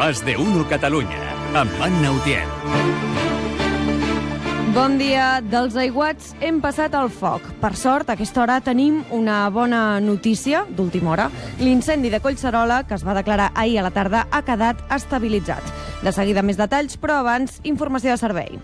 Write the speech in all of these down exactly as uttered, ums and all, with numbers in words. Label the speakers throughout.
Speaker 1: Más de Uno Catalunya, amb Anna Utiel.
Speaker 2: Bon dia. Dels aiguats hem passat al foc. Per sort, a aquesta hora tenim una bona notícia d'última hora. L'incendi de Collserola, que es va declarar ahir a la tarda, ha quedat estabilitzat. De seguida més detalls, però abans, informació de servei.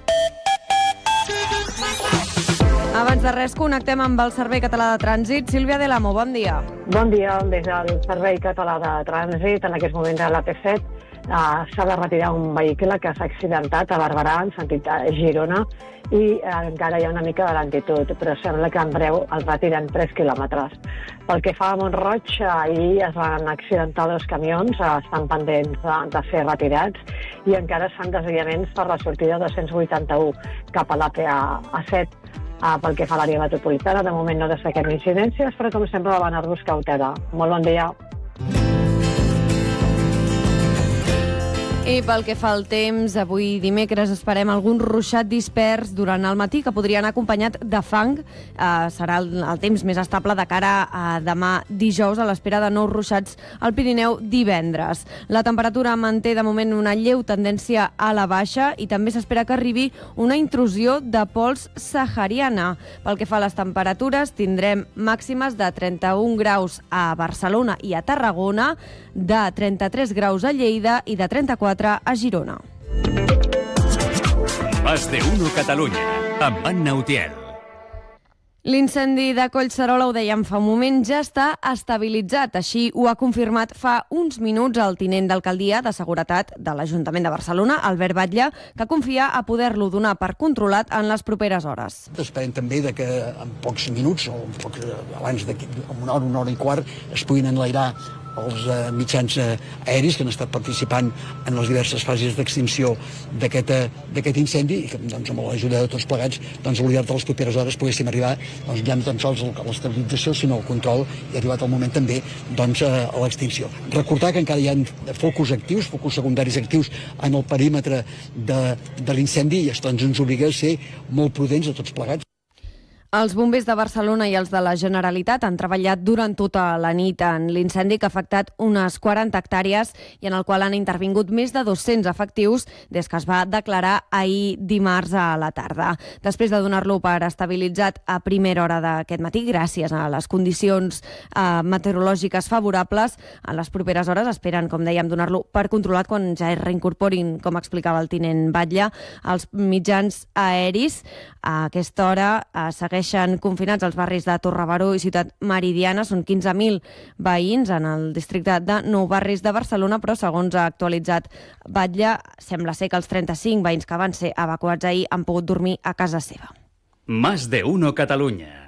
Speaker 2: Abans de res, connectem amb el Servei Català de Trànsit. Sílvia de l'Amo, bon dia.
Speaker 3: Bon dia. Des del Servei Català de Trànsit, en aquest moment a la P set, uh, s'ha de retirar un vehicle que s'ha accidentat a Barberà, en sentit a Girona, i uh, encara hi ha una mica de lentitud, però sembla que en breu el retiren tres quilòmetres. Pel que fa a Mont-roig, ahir es van accidentar dos camions, uh, estan pendents de, de ser retirats, i encara es fan desviaments per la sortida dos-cents vuitanta-u cap a la P A set. Uh, pel que fa a l'àrea metropolitana, de moment no destaquem incidències, però com sempre van anar-vos cautela. Molt bon dia.
Speaker 2: I pel que fa al temps, avui dimecres esperem algun ruixat dispers durant el matí que podria anar acompanyat de fang. Uh, serà el, el temps més estable de cara a demà dijous, a l'espera de nous ruixats al Pirineu divendres. La temperatura manté de moment una lleu tendència a la baixa i també s'espera que arribi una intrusió de pols sahariana. Pel que fa a les temperatures, tindrem màximes de trenta-un graus a Barcelona i a Tarragona, de trenta-tres graus a Lleida i de trenta-quatre a Girona.
Speaker 1: Más de Uno Catalunya, amb Anna Utiel.
Speaker 2: L'incendi de Collserola, ho dèiem fa un moment, ja està estabilitzat. Així ho ha confirmat fa uns minuts el tinent d'alcaldia de Seguretat de l'Ajuntament de Barcelona, Albert Batlle, que confia a poder-lo donar per controlat en les properes hores.
Speaker 4: Esperem també de que en pocs minuts, o en pocs, abans d'aquí una hora, una hora i quart, es puguin enlairar els eh, mitjans eh, aeris que han estat participant en les diverses fases d'extinció d'aquest eh, incendi i que, doncs, amb l'ajuda de tots plegats, doncs, al llarg de les properes hores poguéssim arribar, doncs, ja no tan sols a l'estabilització, sinó al control, i ha arribat el moment també, doncs, a l'extinció. Recordar que encara hi ha focus actius, focus secundaris actius en el perímetre de, de l'incendi, i això, doncs, ens obliga a ser molt prudents a tots plegats.
Speaker 2: Els bombers de Barcelona i els de la Generalitat han treballat durant tota la nit en l'incendi que ha afectat unes quaranta hectàrees i en el qual han intervingut més de dos-cents efectius des que es va declarar ahir dimarts a la tarda. Després de donar-lo per estabilitzat a primera hora d'aquest matí, gràcies a les condicions eh, meteorològiques favorables, en les properes hores esperen, com dèiem, donar-lo per controlat quan ja es reincorporin, com explicava el tinent Batlle, els mitjans aeris. A aquesta hora eh, segueixen confinats als barris de Torrebaró i Ciutat Meridiana. Són quinze mil veïns en el districte de Nou Barris de Barcelona, però segons ha actualitzat Batlle, sembla ser que els trenta-cinc veïns que van ser evacuats ahir han pogut dormir a casa seva.
Speaker 1: Más de Uno Catalunya.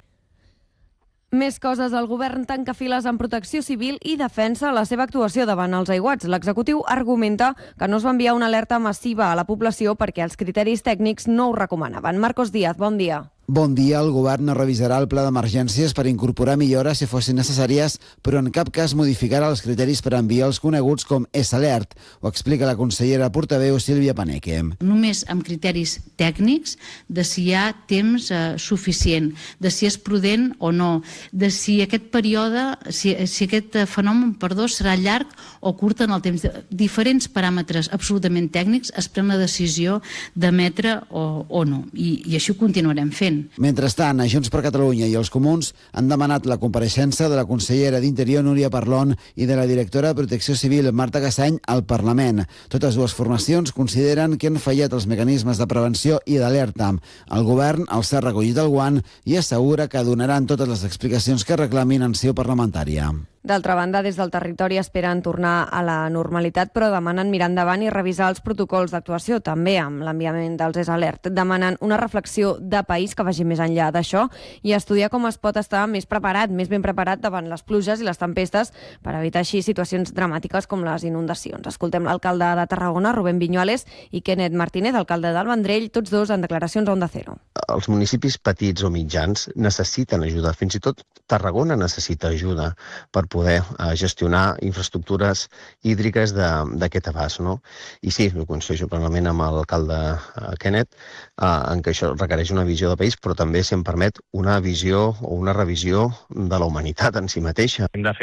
Speaker 2: Més coses. El govern tanca files en protecció civil i defensa la seva actuació davant els aiguats. L'executiu argumenta que no es va enviar una alerta massiva a la població perquè els criteris tècnics no ho recomanaven. Marcos Díaz, bon dia.
Speaker 5: Bon dia. El govern revisarà el pla d'emergències per incorporar millores si fossin necessàries, però en cap cas modificarà els criteris per enviar els coneguts com S-Alert. Ho explica la consellera portaveu Sílvia Paneque.
Speaker 6: Només amb criteris tècnics de si hi ha temps eh, suficient, de si és prudent o no, de si aquest període, si, si aquest fenomen, perdó, serà llarg o curt en el temps. Diferents paràmetres absolutament tècnics es pren la decisió d'emetre o, o no, i, i així ho continuarem fent.
Speaker 5: Mentrestant, a Junts per Catalunya i els Comuns han demanat la compareixença de la consellera d'Interior, Núria Parlon, i de la directora de Protecció Civil, Marta Gassany, al Parlament. Totes dues formacions consideren que han fallat els mecanismes de prevenció i d'alerta. El govern els ha recollit el guant i assegura que donaran totes les explicacions que reclamin en seu parlamentària.
Speaker 2: D'altra banda, des del territori esperen tornar a la normalitat, però demanen mirar endavant i revisar els protocols d'actuació, també amb l'enviament dels S-Alert. Demanen una reflexió de país que vagi més enllà d'això i estudiar com es pot estar més preparat, més ben preparat davant les pluges i les tempestes per evitar així situacions dramàtiques com les inundacions. Escoltem l'alcalde de Tarragona, Rubén Viñuales, i Kenneth Martínez, alcalde del Vendrell, tots dos en declaracions a Onda Cero.
Speaker 7: Els municipis petits o mitjans necessiten ajuda, fins i tot Tarragona necessita ajuda per poder eh, gestionar infraestructures hídriques d'aquest abast, no? I sí, ho coincideixo plenament amb l'alcalde eh, Kenneth, eh, en que això requereix una visió de país, però també, si em permet, una visió o una revisió de la humanitat en si mateixa.
Speaker 8: Hem de fer